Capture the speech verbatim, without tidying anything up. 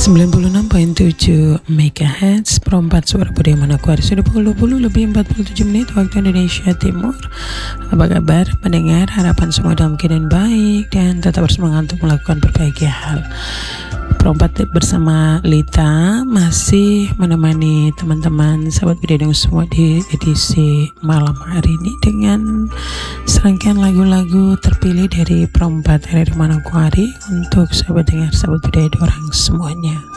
sembilan puluh enam koma tujuh megahertz perempat suara budaya Manokwari. Sudah pukul dua puluh lebih empat puluh tujuh menit waktu Indonesia Timur. Apa kabar pendengar? Harapan semua dalam keadaan baik dan tetap bersemangat untuk melakukan berbagai hal. Perempat bersama Lita masih menemani teman-teman sahabat bidadang semua di edisi malam hari ini dengan serangkaian lagu-lagu terpilih dari Perempat dari Manokwari untuk sahabat dengar sahabat bidadang orang semuanya.